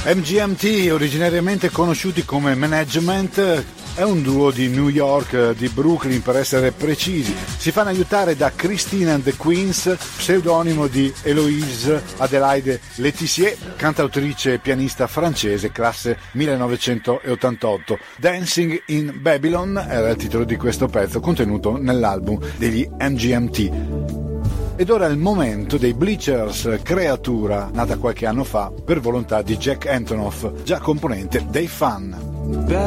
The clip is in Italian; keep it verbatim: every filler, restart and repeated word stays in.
M G M T, originariamente conosciuti come Management, è un duo di New York, di Brooklyn per essere precisi. Si fanno aiutare da Christine and the Queens, pseudonimo di Héloïse Adélaïde Letizier, cantautrice e pianista francese, classe millenovecentottantotto. Dancing in Babylon era il titolo di questo pezzo contenuto nell'album degli M G M T. Ed ora è il momento dei Bleachers, creatura nata qualche anno fa per volontà di Jack Antonoff, già componente dei Fun.